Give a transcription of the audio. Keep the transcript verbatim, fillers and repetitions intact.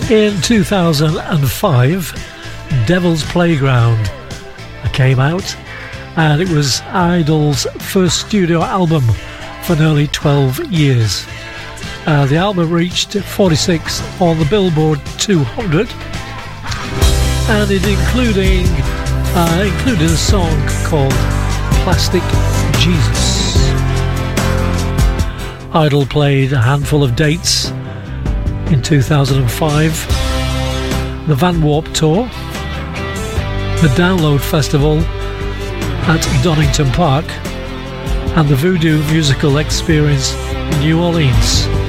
In two thousand five, Devil's Playground came out, and it was Idol's first studio album for nearly twelve years. Uh, the album reached forty-six on the Billboard two hundred, and it including uh, included a song called Plastic Jesus. Idol played a handful of dates in two thousand five, the Van Warp Tour, the Download Festival at Donington Park, and the Voodoo Musical Experience in New Orleans.